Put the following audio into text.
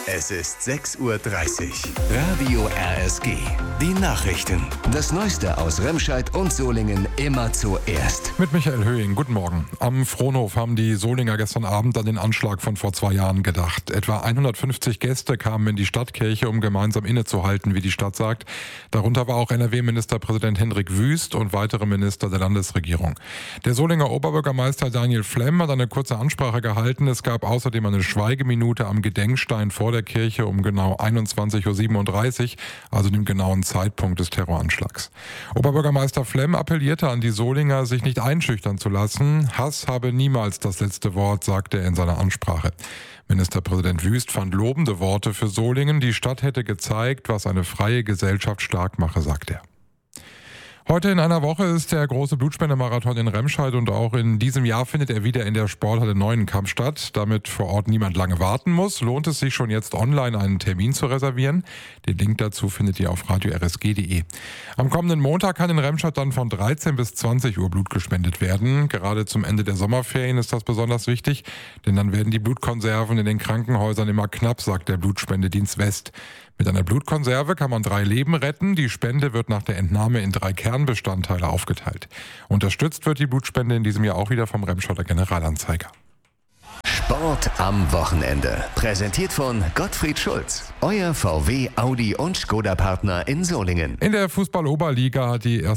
Es ist 6:30 Uhr. Radio RSG. Die Nachrichten. Das Neueste aus Remscheid und Solingen immer zuerst. Mit Michael Höhing, guten Morgen. Am Frohnhof haben die Solinger gestern Abend an den Anschlag von vor 2 Jahren gedacht. Etwa 150 Gäste kamen in die Stadtkirche, um gemeinsam innezuhalten, wie die Stadt sagt. Darunter war auch NRW-Ministerpräsident Hendrik Wüst und weitere Minister der Landesregierung. Der Solinger Oberbürgermeister Daniel Flemm hat eine kurze Ansprache gehalten. Es gab außerdem eine Schweigeminute am Gedenkstein vor der Kirche um genau 21:37 Uhr, also dem genauen Zeitpunkt des Terroranschlags. Oberbürgermeister Flemm appellierte an die Solinger, sich nicht einschüchtern zu lassen. Hass habe niemals das letzte Wort, sagte er in seiner Ansprache. Ministerpräsident Wüst fand lobende Worte für Solingen. Die Stadt hätte gezeigt, was eine freie Gesellschaft stark mache, sagt er. Heute in einer Woche ist der große Blutspendemarathon in Remscheid und auch in diesem Jahr findet er wieder in der Sporthalle Neuenkamp statt. Damit vor Ort niemand lange warten muss, lohnt es sich schon jetzt online einen Termin zu reservieren. Den Link dazu findet ihr auf radio-rsg.de. Am kommenden Montag kann in Remscheid dann von 13 bis 20 Uhr Blut gespendet werden. Gerade zum Ende der Sommerferien ist das besonders wichtig, denn dann werden die Blutkonserven in den Krankenhäusern immer knapp, sagt der Blutspendedienst West. Mit einer Blutkonserve kann man 3 Leben retten. Die Spende wird nach der Entnahme in 3 Kernbestandteile aufgeteilt. Unterstützt wird die Blutspende in diesem Jahr auch wieder vom Remscheider Generalanzeiger. Sport am Wochenende. Präsentiert von Gottfried Schulz. Euer VW, Audi und Skoda-Partner in Solingen. In der Fußball-Oberliga hat die